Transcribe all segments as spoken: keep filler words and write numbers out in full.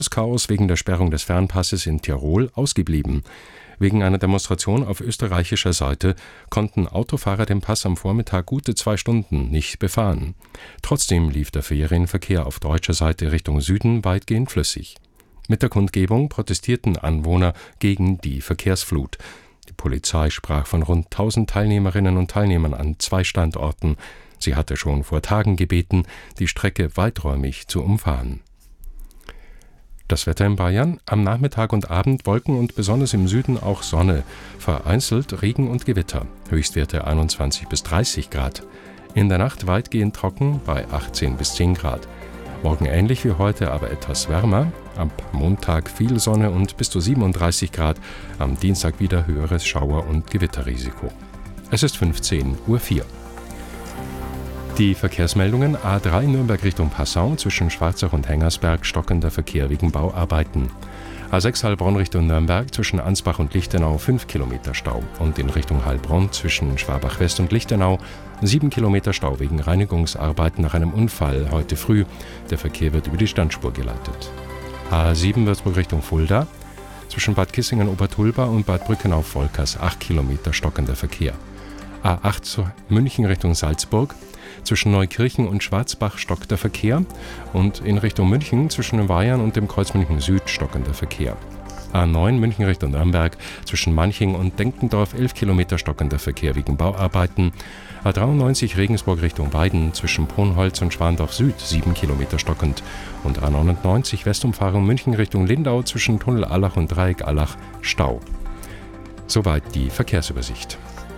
Das Chaos wegen der Sperrung des Fernpasses in Tirol ausgeblieben. Wegen einer Demonstration auf österreichischer Seite konnten Autofahrer den Pass am Vormittag gute zwei Stunden nicht befahren. Trotzdem lief der Ferienverkehr auf deutscher Seite Richtung Süden weitgehend flüssig. Mit der Kundgebung protestierten Anwohner gegen die Verkehrsflut. Die Polizei sprach von rund tausend Teilnehmerinnen und Teilnehmern an zwei Standorten. Sie hatte schon vor Tagen gebeten, die Strecke weiträumig zu umfahren. Das Wetter in Bayern: Am Nachmittag und Abend Wolken und besonders im Süden auch Sonne. Vereinzelt Regen und Gewitter. Höchstwerte einundzwanzig bis dreißig Grad. In der Nacht weitgehend trocken bei achtzehn bis zehn Grad. Morgen ähnlich wie heute, aber etwas wärmer. Am Montag viel Sonne und bis zu siebenunddreißig Grad. Am Dienstag wieder höheres Schauer- und Gewitterrisiko. Es ist fünfzehn Uhr vier. Die Verkehrsmeldungen: A drei Nürnberg Richtung Passau, zwischen Schwarzach und Hengersberg stockender Verkehr wegen Bauarbeiten. A sechs Heilbronn Richtung Nürnberg, zwischen Ansbach und Lichtenau fünf Kilometer Stau. Und in Richtung Heilbronn zwischen Schwabach West und Lichtenau sieben Kilometer Stau wegen Reinigungsarbeiten nach einem Unfall heute früh. Der Verkehr wird über die Standspur geleitet. A sieben Würzburg Richtung Fulda, zwischen Bad Kissingen-Obertulba und Bad Brückenauf-Volkers acht Kilometer stockender Verkehr. A acht München Richtung Salzburg, zwischen Neukirchen und Schwarzbach stockt der Verkehr und in Richtung München zwischen Weyern und dem Kreuz München Süd stockender Verkehr. A neun München Richtung Nürnberg, zwischen Manching und Denkendorf elf Kilometer stockender Verkehr wegen Bauarbeiten. A dreiundneunzig Regensburg Richtung Weiden, zwischen Brunholz und Schwandorf Süd sieben Kilometer stockend. Und A neunundneunzig Westumfahrung München Richtung Lindau, zwischen Tunnel Allach und Dreieck Allach Stau. Soweit die Verkehrsübersicht.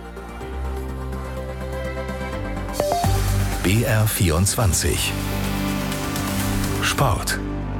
B R vierundzwanzig Sport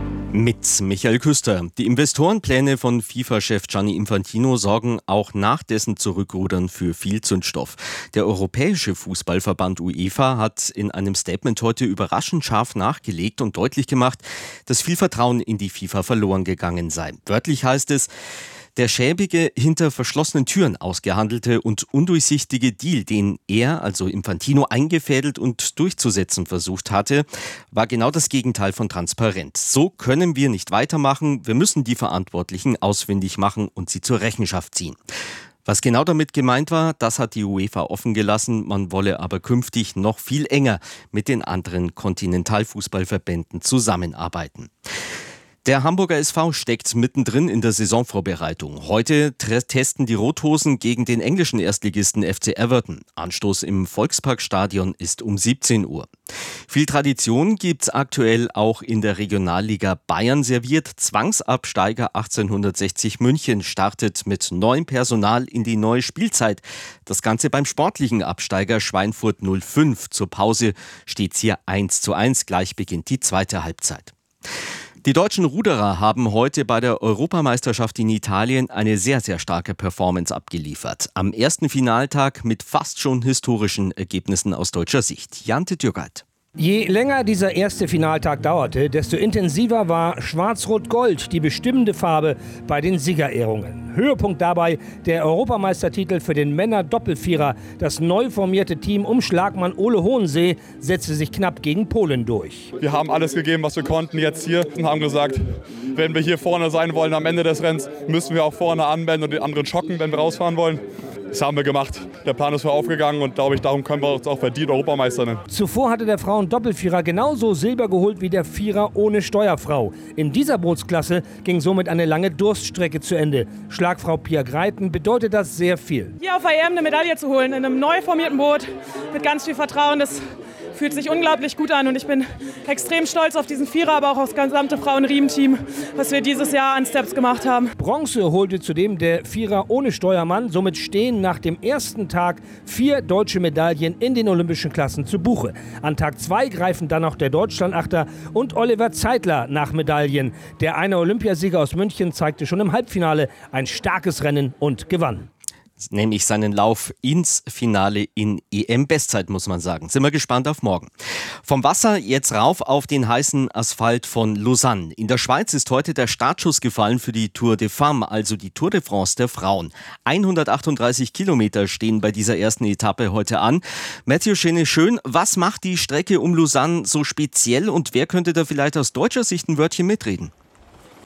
mit Michael Küster. Die Investorenpläne von FIFA-Chef Gianni Infantino sorgen auch nach dessen Zurückrudern für viel Zündstoff. Der Europäische Fußballverband UEFA hat in einem Statement heute überraschend scharf nachgelegt und deutlich gemacht, dass viel Vertrauen in die FIFA verloren gegangen sei. Wörtlich heißt es: Der schäbige, hinter verschlossenen Türen ausgehandelte und undurchsichtige Deal, den er, also Infantino, eingefädelt und durchzusetzen versucht hatte, war genau das Gegenteil von transparent. So können wir nicht weitermachen. Wir müssen die Verantwortlichen ausfindig machen und sie zur Rechenschaft ziehen. Was genau damit gemeint war, das hat die UEFA offen gelassen. Man wolle aber künftig noch viel enger mit den anderen Kontinentalfußballverbänden zusammenarbeiten. Der Hamburger S V steckt mittendrin in der Saisonvorbereitung. Heute testen die Rothosen gegen den englischen Erstligisten F C Everton. Anstoß im Volksparkstadion ist um siebzehn Uhr. Viel Tradition gibt's aktuell auch in der Regionalliga Bayern serviert. Zwangsabsteiger achtzehnhundertsechzig München startet mit neuem Personal in die neue Spielzeit. Das Ganze beim sportlichen Absteiger Schweinfurt null fünf. Zur Pause steht's hier eins zu eins. Gleich beginnt die zweite Halbzeit. Die deutschen Ruderer haben heute bei der Europameisterschaft in Italien eine sehr, sehr starke Performance abgeliefert. Am ersten Finaltag mit fast schon historischen Ergebnissen aus deutscher Sicht. Jante Dürgeit. Je länger dieser erste Finaltag dauerte, desto intensiver war Schwarz-Rot-Gold die bestimmende Farbe bei den Siegerehrungen. Höhepunkt dabei der Europameistertitel für den Männer-Doppelvierer. Das neu formierte Team um Schlagmann Ole Hohensee setzte sich knapp gegen Polen durch. Wir haben alles gegeben, was wir konnten jetzt hier und haben gesagt, wenn wir hier vorne sein wollen am Ende des Rennens, müssen wir auch vorne anmelden und den anderen schocken, wenn wir rausfahren wollen. Das haben wir gemacht. Der Plan ist voll aufgegangen und glaube ich, darum können wir uns auch verdient Europameister nennen. Zuvor hatte der Frauen-Doppelvierer genauso Silber geholt wie der Vierer ohne Steuerfrau. In dieser Bootsklasse ging somit eine lange Durststrecke zu Ende. Schlagfrau Pia Greiten bedeutet das sehr viel. Hier auf der E M eine Medaille zu holen, in einem neu formierten Boot mit ganz viel Vertrauen, das fühlt sich unglaublich gut an und ich bin extrem stolz auf diesen Vierer, aber auch auf das gesamte Frauen-Riemen-Team, was wir dieses Jahr an Steps gemacht haben. Bronze holte zudem der Vierer ohne Steuermann. Somit stehen nach dem ersten Tag vier deutsche Medaillen in den olympischen Klassen zu Buche. An Tag zwei greifen dann noch der Deutschlandachter und Oliver Zeitler nach Medaillen. Der eine Olympiasieger aus München zeigte schon im Halbfinale ein starkes Rennen und gewann. Nämlich seinen Lauf ins Finale in E M-Bestzeit, muss man sagen. Sind wir gespannt auf morgen. Vom Wasser jetzt rauf auf den heißen Asphalt von Lausanne. In der Schweiz ist heute der Startschuss gefallen für die Tour de Femmes, also die Tour de France der Frauen. hundertachtunddreißig Kilometer stehen bei dieser ersten Etappe heute an. Mathieu Chenet-Schön, was macht die Strecke um Lausanne so speziell und wer könnte da vielleicht aus deutscher Sicht ein Wörtchen mitreden?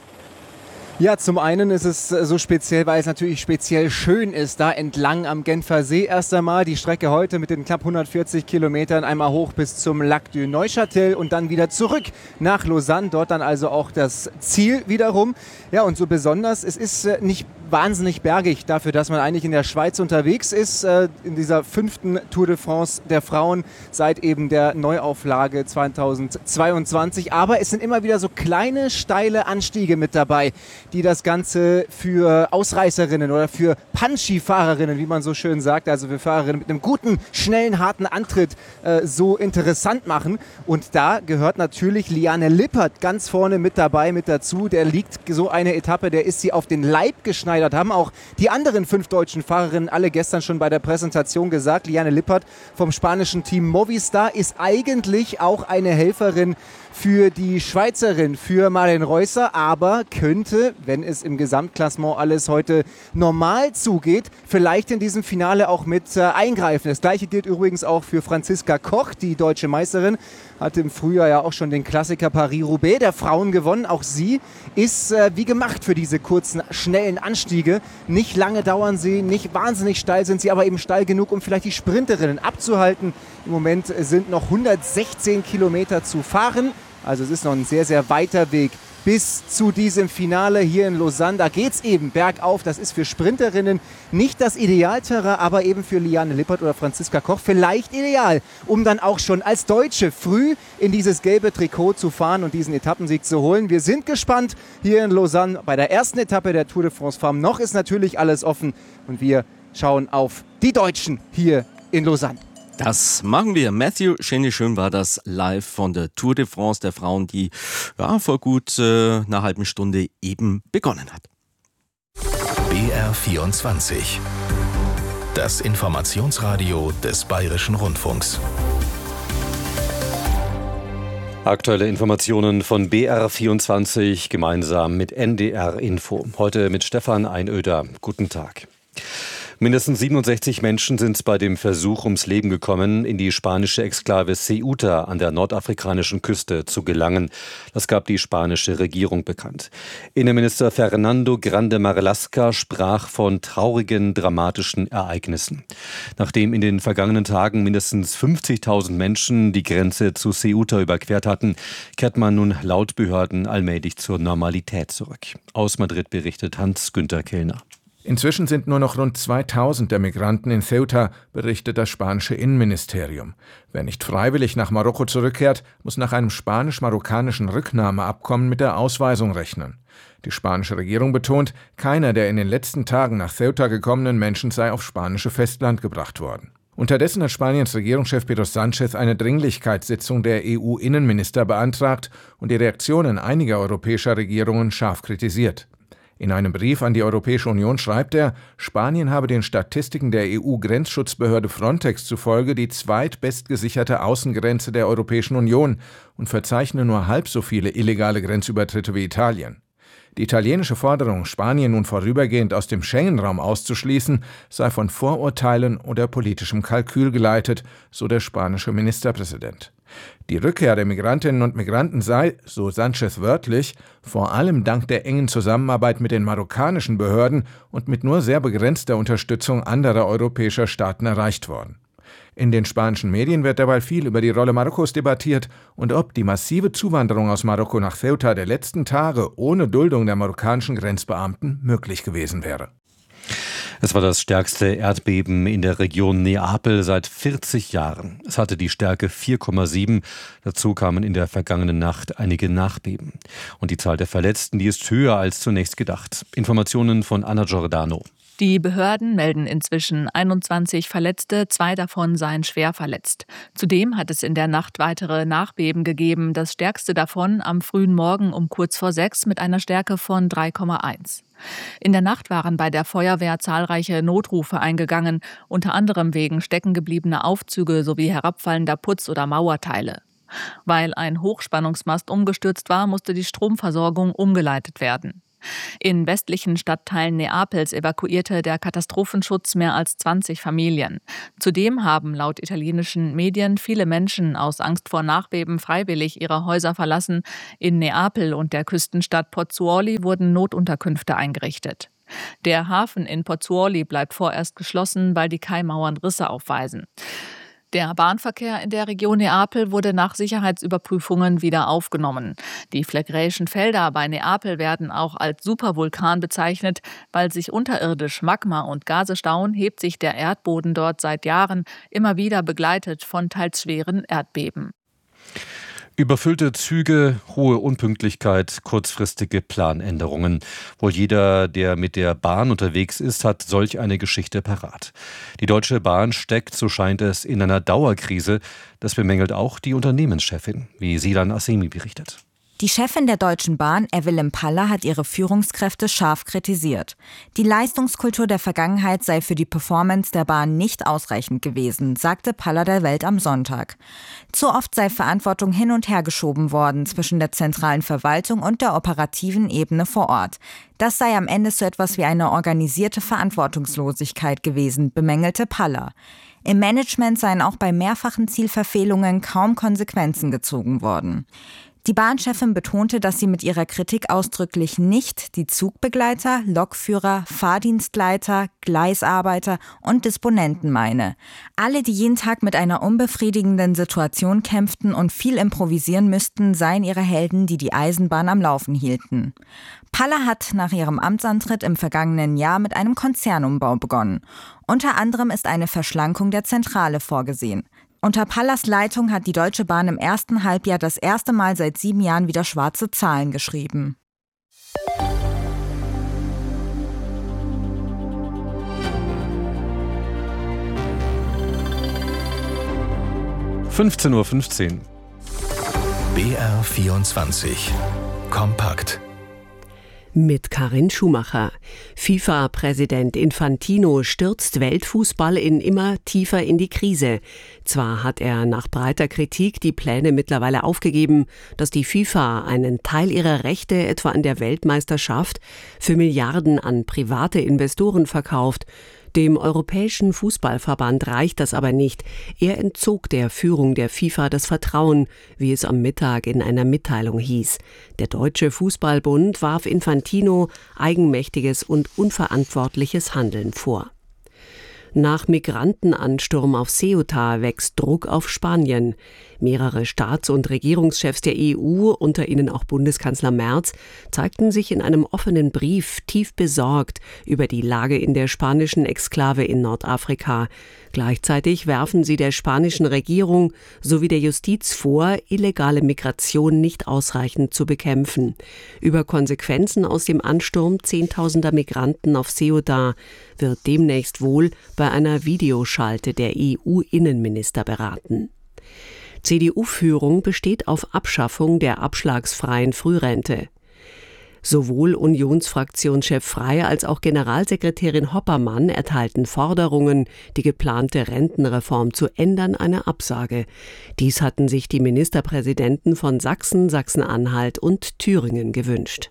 Ja, zum einen ist es so speziell, weil es natürlich speziell schön ist, da entlang am Genfer See erst einmal. Die Strecke heute mit den knapp hundertvierzig Kilometern einmal hoch bis zum Lac du Neuchâtel und dann wieder zurück nach Lausanne. Dort dann also auch das Ziel wiederum. Ja, und so besonders, es ist nicht wahnsinnig bergig dafür, dass man eigentlich in der Schweiz unterwegs ist, äh, in dieser fünften Tour de France der Frauen seit eben der Neuauflage zweitausendzweiundzwanzig. Aber es sind immer wieder so kleine, steile Anstiege mit dabei, die das Ganze für Ausreißerinnen oder für Punchy-Fahrerinnen, wie man so schön sagt, also für Fahrerinnen mit einem guten, schnellen, harten Antritt äh, so interessant machen. Und da gehört natürlich Liane Lippert ganz vorne mit dabei, mit dazu. Der liegt so eine Etappe, der ist sie auf den Leib geschneidert. Haben auch die anderen fünf deutschen Fahrerinnen alle gestern schon bei der Präsentation gesagt. Liane Lippert vom spanischen Team Movistar ist eigentlich auch eine Helferin für die Schweizerin, für Maren Reusser, aber könnte, wenn es im Gesamtklassement alles heute normal zugeht, vielleicht in diesem Finale auch mit äh, eingreifen. Das Gleiche gilt übrigens auch für Franziska Koch, die deutsche Meisterin, hat im Frühjahr ja auch schon den Klassiker Paris-Roubaix der Frauen gewonnen. Auch sie ist äh, wie gemacht für diese kurzen, schnellen Anstiege. Nicht lange dauern sie, nicht wahnsinnig steil sind sie, aber eben steil genug, um vielleicht die Sprinterinnen abzuhalten. Im Moment sind noch hundertsechzehn Kilometer zu fahren. Also es ist noch ein sehr, sehr weiter Weg bis zu diesem Finale hier in Lausanne. Da geht es eben bergauf. Das ist für Sprinterinnen nicht das Idealterrain, aber eben für Liane Lippert oder Franziska Koch vielleicht ideal, um dann auch schon als Deutsche früh in dieses gelbe Trikot zu fahren und diesen Etappensieg zu holen. Wir sind gespannt hier in Lausanne bei der ersten Etappe der Tour de France Femmes. Noch ist natürlich alles offen und wir schauen auf die Deutschen hier in Lausanne. Das machen wir. Matthew Schön war das live von der Tour de France der Frauen, die ja, vor gut äh, einer halben Stunde eben begonnen hat. B R vierundzwanzig. Das Informationsradio des Bayerischen Rundfunks. Aktuelle Informationen von B R vierundzwanzig gemeinsam mit N D R Info. Heute mit Stefan Einöder. Guten Tag. Mindestens siebenundsechzig Menschen sind bei dem Versuch ums Leben gekommen, in die spanische Exklave Ceuta an der nordafrikanischen Küste zu gelangen. Das gab die spanische Regierung bekannt. Innenminister Fernando Grande Marlaska sprach von traurigen, dramatischen Ereignissen. Nachdem in den vergangenen Tagen mindestens fünfzigtausend Menschen die Grenze zu Ceuta überquert hatten, kehrt man nun laut Behörden allmählich zur Normalität zurück. Aus Madrid berichtet Hans-Günther Kellner. Inzwischen sind nur noch rund zweitausend der Migranten in Ceuta, berichtet das spanische Innenministerium. Wer nicht freiwillig nach Marokko zurückkehrt, muss nach einem spanisch-marokkanischen Rücknahmeabkommen mit der Ausweisung rechnen. Die spanische Regierung betont, keiner der in den letzten Tagen nach Ceuta gekommenen Menschen sei aufs spanische Festland gebracht worden. Unterdessen hat Spaniens Regierungschef Pedro Sánchez eine Dringlichkeitssitzung der E U-Innenminister beantragt und die Reaktionen einiger europäischer Regierungen scharf kritisiert. In einem Brief an die Europäische Union schreibt er, Spanien habe den Statistiken der E U-Grenzschutzbehörde Frontex zufolge die zweitbestgesicherte Außengrenze der Europäischen Union und verzeichne nur halb so viele illegale Grenzübertritte wie Italien. Die italienische Forderung, Spanien nun vorübergehend aus dem Schengen-Raum auszuschließen, sei von Vorurteilen oder politischem Kalkül geleitet, so der spanische Ministerpräsident. Die Rückkehr der Migrantinnen und Migranten sei, so Sánchez wörtlich, vor allem dank der engen Zusammenarbeit mit den marokkanischen Behörden und mit nur sehr begrenzter Unterstützung anderer europäischer Staaten erreicht worden. In den spanischen Medien wird derweil viel über die Rolle Marokkos debattiert und ob die massive Zuwanderung aus Marokko nach Ceuta der letzten Tage ohne Duldung der marokkanischen Grenzbeamten möglich gewesen wäre. Es war das stärkste Erdbeben in der Region Neapel seit vierzig Jahren. Es hatte die Stärke vier Komma sieben. Dazu kamen in der vergangenen Nacht einige Nachbeben. Und die Zahl der Verletzten, die ist höher als zunächst gedacht. Informationen von Anna Giordano. Die Behörden melden inzwischen einundzwanzig Verletzte, zwei davon seien schwer verletzt. Zudem hat es in der Nacht weitere Nachbeben gegeben, das stärkste davon am frühen Morgen um kurz vor sechs mit einer Stärke von drei Komma eins. In der Nacht waren bei der Feuerwehr zahlreiche Notrufe eingegangen, unter anderem wegen steckengebliebener Aufzüge sowie herabfallender Putz- oder Mauerteile. Weil ein Hochspannungsmast umgestürzt war, musste die Stromversorgung umgeleitet werden. In westlichen Stadtteilen Neapels evakuierte der Katastrophenschutz mehr als zwanzig Familien. Zudem haben laut italienischen Medien viele Menschen aus Angst vor Nachbeben freiwillig ihre Häuser verlassen. In Neapel und der Küstenstadt Pozzuoli wurden Notunterkünfte eingerichtet. Der Hafen in Pozzuoli bleibt vorerst geschlossen, weil die Kaimauern Risse aufweisen. Der Bahnverkehr in der Region Neapel wurde nach Sicherheitsüberprüfungen wieder aufgenommen. Die phlegräischen Felder bei Neapel werden auch als Supervulkan bezeichnet. Weil sich unterirdisch Magma und Gase stauen, hebt sich der Erdboden dort seit Jahren, immer wieder begleitet von teils schweren Erdbeben. Überfüllte Züge, hohe Unpünktlichkeit, kurzfristige Planänderungen. Wohl jeder, der mit der Bahn unterwegs ist, hat solch eine Geschichte parat. Die Deutsche Bahn steckt, so scheint es, in einer Dauerkrise. Das bemängelt auch die Unternehmenschefin, wie Silan Assemi berichtet. Die Chefin der Deutschen Bahn, Evelyn Paller, hat ihre Führungskräfte scharf kritisiert. Die Leistungskultur der Vergangenheit sei für die Performance der Bahn nicht ausreichend gewesen, sagte Paller der Welt am Sonntag. Zu oft sei Verantwortung hin und her geschoben worden zwischen der zentralen Verwaltung und der operativen Ebene vor Ort. Das sei am Ende so etwas wie eine organisierte Verantwortungslosigkeit gewesen, bemängelte Paller. Im Management seien auch bei mehrfachen Zielverfehlungen kaum Konsequenzen gezogen worden. Die Bahnchefin betonte, dass sie mit ihrer Kritik ausdrücklich nicht die Zugbegleiter, Lokführer, Fahrdienstleiter, Gleisarbeiter und Disponenten meine. Alle, die jeden Tag mit einer unbefriedigenden Situation kämpften und viel improvisieren müssten, seien ihre Helden, die die Eisenbahn am Laufen hielten. Paller hat nach ihrem Amtsantritt im vergangenen Jahr mit einem Konzernumbau begonnen. Unter anderem ist eine Verschlankung der Zentrale vorgesehen. Unter Pallers Leitung hat die Deutsche Bahn im ersten Halbjahr das erste Mal seit sieben Jahren wieder schwarze Zahlen geschrieben. fünfzehn Uhr fünfzehn. B R vierundzwanzig. Kompakt. Mit Karin Schumacher. FIFA-Präsident Infantino stürzt Weltfußball in immer tiefer in die Krise. Zwar hat er nach breiter Kritik die Pläne mittlerweile aufgegeben, dass die FIFA einen Teil ihrer Rechte etwa an der Weltmeisterschaft für Milliarden an private Investoren verkauft. Dem Europäischen Fußballverband reicht das aber nicht. Er entzog der Führung der FIFA das Vertrauen, wie es am Mittag in einer Mitteilung hieß. Der Deutsche Fußballbund warf Infantino eigenmächtiges und unverantwortliches Handeln vor. Nach Migrantenansturm auf Ceuta wächst Druck auf Spanien. Mehrere Staats- und Regierungschefs der E U, unter ihnen auch Bundeskanzler Merz, zeigten sich in einem offenen Brief tief besorgt über die Lage in der spanischen Exklave in Nordafrika. Gleichzeitig werfen sie der spanischen Regierung sowie der Justiz vor, illegale Migration nicht ausreichend zu bekämpfen. Über Konsequenzen aus dem Ansturm zehntausender Migranten auf Ceuta wird demnächst wohl bei einer Videoschalte der E U-Innenminister beraten. C D U-Führung besteht auf Abschaffung der abschlagsfreien Frührente. Sowohl Unionsfraktionschef Frey als auch Generalsekretärin Hoppermann erteilten Forderungen, die geplante Rentenreform zu ändern, eine Absage. Dies hatten sich die Ministerpräsidenten von Sachsen, Sachsen-Anhalt und Thüringen gewünscht.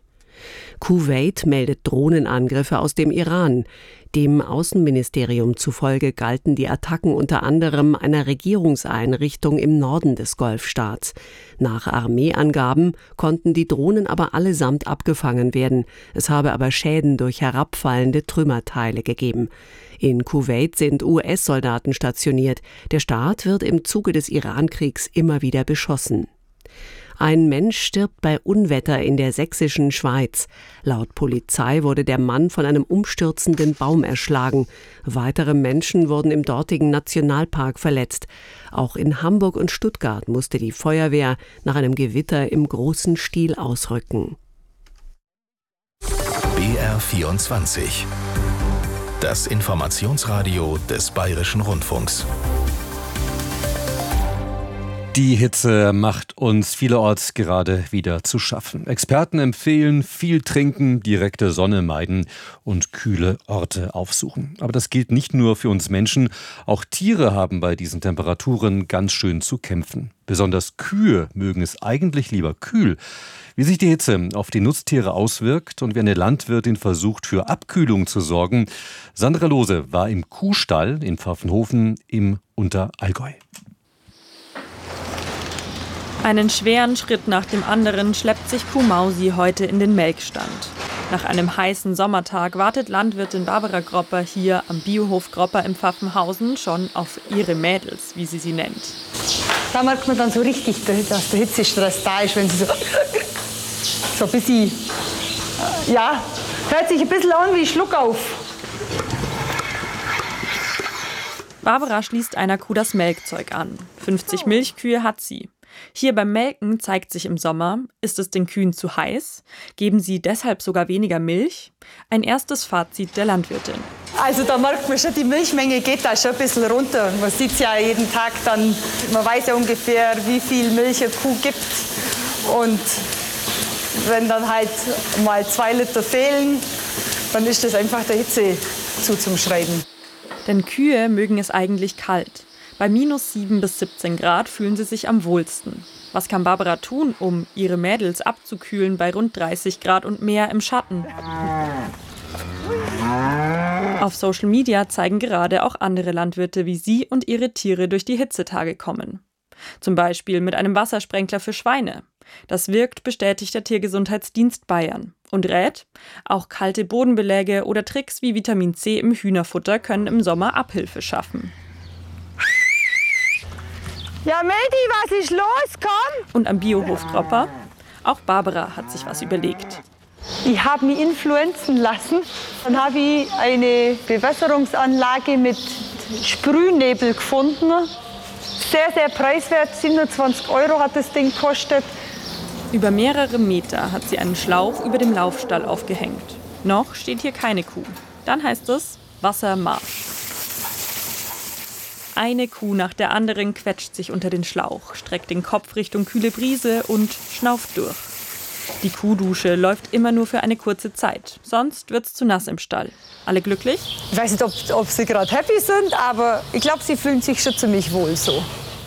Kuwait meldet Drohnenangriffe aus dem Iran. Dem Außenministerium zufolge galten die Attacken unter anderem einer Regierungseinrichtung im Norden des Golfstaats. Nach Armeeangaben konnten die Drohnen aber allesamt abgefangen werden. Es habe aber Schäden durch herabfallende Trümmerteile gegeben. In Kuwait sind U S-Soldaten stationiert. Der Staat wird im Zuge des Irankriegs immer wieder beschossen. Ein Mensch stirbt bei Unwetter in der sächsischen Schweiz. Laut Polizei wurde der Mann von einem umstürzenden Baum erschlagen. Weitere Menschen wurden im dortigen Nationalpark verletzt. Auch in Hamburg und Stuttgart musste die Feuerwehr nach einem Gewitter im großen Stil ausrücken. B R vierundzwanzig. Das Informationsradio des Bayerischen Rundfunks. Die Hitze macht uns vielerorts gerade wieder zu schaffen. Experten empfehlen, viel trinken, direkte Sonne meiden und kühle Orte aufsuchen. Aber das gilt nicht nur für uns Menschen. Auch Tiere haben bei diesen Temperaturen ganz schön zu kämpfen. Besonders Kühe mögen es eigentlich lieber kühl. Wie sich die Hitze auf die Nutztiere auswirkt und wie eine Landwirtin versucht, für Abkühlung zu sorgen. Sandra Lose war im Kuhstall in Pfaffenhofen im Unterallgäu. Einen schweren Schritt nach dem anderen schleppt sich Kuh Mausi heute in den Melkstand. Nach einem heißen Sommertag wartet Landwirtin Barbara Gropper hier am Biohof Gropper in Pfaffenhausen schon auf ihre Mädels, wie sie sie nennt. Da merkt man dann so richtig, dass der Hitzestress da ist, wenn sie so, so ein bisschen, ja, hört sich ein bisschen an wie Schluckauf. Barbara schließt einer Kuh das Melkzeug an. fünfzig Milchkühe hat sie. Hier beim Melken zeigt sich im Sommer, ist es den Kühen zu heiß? Geben sie deshalb sogar weniger Milch? Ein erstes Fazit der Landwirtin. Also da merkt man schon, die Milchmenge geht da schon ein bisschen runter. Man sieht es ja jeden Tag dann, man weiß ja ungefähr, wie viel Milch eine Kuh gibt. Und wenn dann halt mal zwei Liter fehlen, dann ist das einfach der Hitze zuzuschreiben. Denn Kühe mögen es eigentlich kalt. Bei minus sieben bis siebzehn Grad fühlen sie sich am wohlsten. Was kann Barbara tun, um ihre Mädels abzukühlen bei rund dreißig Grad und mehr im Schatten? Auf Social Media zeigen gerade auch andere Landwirte, wie sie und ihre Tiere durch die Hitzetage kommen. Zum Beispiel mit einem Wassersprenkler für Schweine. Das wirkt, bestätigt der Tiergesundheitsdienst Bayern. Und rät, auch kalte Bodenbeläge oder Tricks wie Vitamin C im Hühnerfutter können im Sommer Abhilfe schaffen. Ja, Mädi, was ist los? Komm! Und am Biohof Gropper? Auch Barbara hat sich was überlegt. Ich habe mich influenzen lassen. Dann habe ich eine Bewässerungsanlage mit Sprühnebel gefunden. Sehr, sehr preiswert. siebenundzwanzig Euro hat das Ding gekostet. Über mehrere Meter hat sie einen Schlauch über dem Laufstall aufgehängt. Noch steht hier keine Kuh. Dann heißt es Wassermarsch. Eine Kuh nach der anderen quetscht sich unter den Schlauch, streckt den Kopf Richtung kühle Brise und schnauft durch. Die Kuhdusche läuft immer nur für eine kurze Zeit, sonst wird's zu nass im Stall. Alle glücklich? Ich weiß nicht, ob, ob sie gerade happy sind, aber ich glaube, sie fühlen sich schon ziemlich wohl so.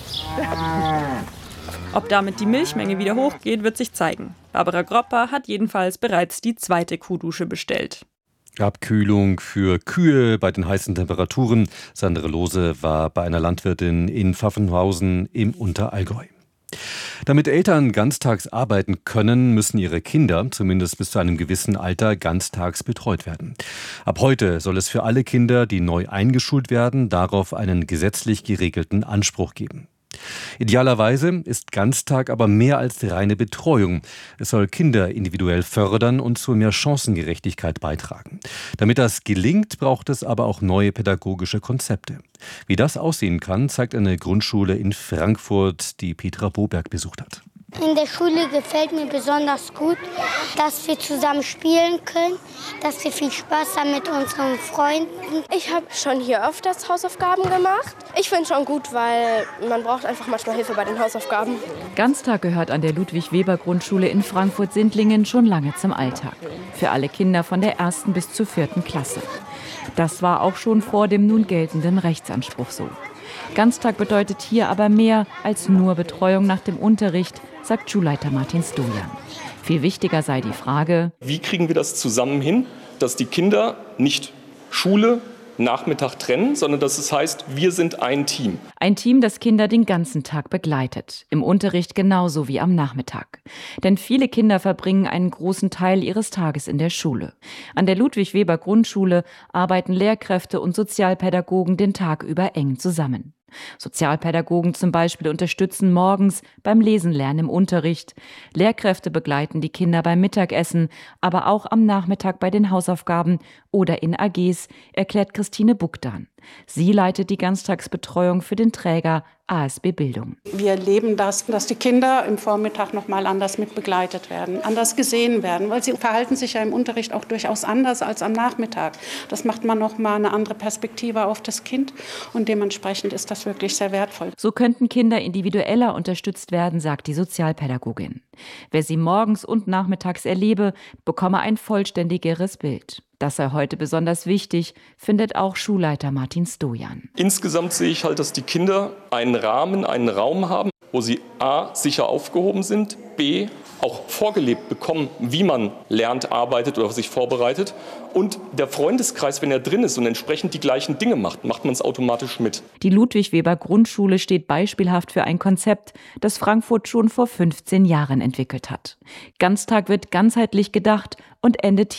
Ob damit die Milchmenge wieder hochgeht, wird sich zeigen. Barbara Gropper hat jedenfalls bereits die zweite Kuhdusche bestellt. Abkühlung für Kühe bei den heißen Temperaturen. Sandra Lose war bei einer Landwirtin in Pfaffenhausen im Unterallgäu. Damit Eltern ganztags arbeiten können, müssen ihre Kinder, zumindest bis zu einem gewissen Alter, ganztags betreut werden. Ab heute soll es für alle Kinder, die neu eingeschult werden, darauf einen gesetzlich geregelten Anspruch geben. Idealerweise ist Ganztag aber mehr als reine Betreuung. Es soll Kinder individuell fördern und zu mehr Chancengerechtigkeit beitragen. Damit das gelingt, braucht es aber auch neue pädagogische Konzepte. Wie das aussehen kann, zeigt eine Grundschule in Frankfurt, die Petra Boberg besucht hat. In der Schule gefällt mir besonders gut, dass wir zusammen spielen können, dass wir viel Spaß haben mit unseren Freunden. Ich habe schon hier öfters Hausaufgaben gemacht. Ich finde es schon gut, weil man braucht einfach manchmal Hilfe bei den Hausaufgaben. Ganztag gehört an der Ludwig-Weber-Grundschule in Frankfurt-Sindlingen schon lange zum Alltag. Für alle Kinder von der ersten bis zur vierten Klasse. Das war auch schon vor dem nun geltenden Rechtsanspruch so. Ganztag bedeutet hier aber mehr als nur Betreuung nach dem Unterricht, sagt Schulleiter Martin Stojan. Viel wichtiger sei die Frage: Wie kriegen wir das zusammen hin, dass die Kinder nicht Schule, Nachmittag trennen, sondern dass es heißt, wir sind ein Team. Ein Team, das Kinder den ganzen Tag begleitet. Im Unterricht genauso wie am Nachmittag. Denn viele Kinder verbringen einen großen Teil ihres Tages in der Schule. An der Ludwig-Weber-Grundschule arbeiten Lehrkräfte und Sozialpädagogen den Tag über eng zusammen. Sozialpädagogen zum Beispiel unterstützen morgens beim Lesenlernen im Unterricht. Lehrkräfte begleiten die Kinder beim Mittagessen, aber auch am Nachmittag bei den Hausaufgaben oder in A Gs, erklärt Christine Bugdan. Sie leitet die Ganztagsbetreuung für den Träger A S B Bildung. Wir erleben das, dass die Kinder im Vormittag noch mal anders mit begleitet werden, anders gesehen werden, weil sie verhalten sich ja im Unterricht auch durchaus anders als am Nachmittag. Das macht man noch mal eine andere Perspektive auf das Kind und dementsprechend ist das wirklich sehr wertvoll. So könnten Kinder individueller unterstützt werden, sagt die Sozialpädagogin. Wer sie morgens und nachmittags erlebe, bekomme ein vollständigeres Bild. Das sei heute besonders wichtig, findet auch Schulleiter Martin Stojan. Insgesamt sehe ich halt, dass die Kinder einen Rahmen, einen Raum haben, wo sie a. sicher aufgehoben sind, b. auch vorgelebt bekommen, wie man lernt, arbeitet oder sich vorbereitet. Und der Freundeskreis, wenn er drin ist und entsprechend die gleichen Dinge macht, macht man es automatisch mit. Die Ludwig-Weber-Grundschule steht beispielhaft für ein Konzept, das Frankfurt schon vor fünfzehn Jahren entwickelt hat. Ganztag wird ganzheitlich gedacht und endet